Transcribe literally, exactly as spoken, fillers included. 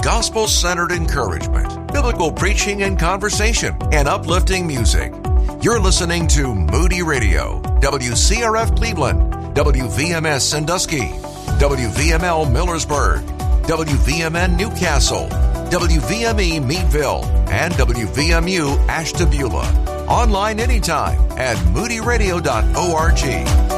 gospel-centered encouragement, biblical preaching and conversation, and uplifting music. You're listening to Moody Radio, W C R F Cleveland, W V M S Sandusky, W V M L Millersburg, W V M N Newcastle, W V M E Meadville, and W V M U Ashtabula. Online anytime at moody radio dot org.